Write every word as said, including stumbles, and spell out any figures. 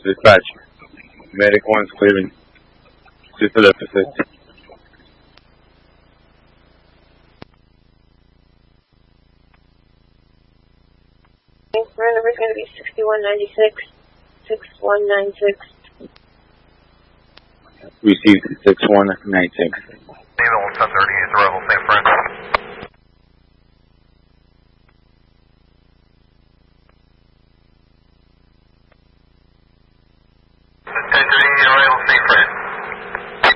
Dispatch. Medic one's clearing. Just for the assist. Our number is going to be sixty-one ninety-six, six one nine six. Received six one nine six. Naval ten thirty-eight, arrival Saint Francis. ten thirty-eight, arrival Saint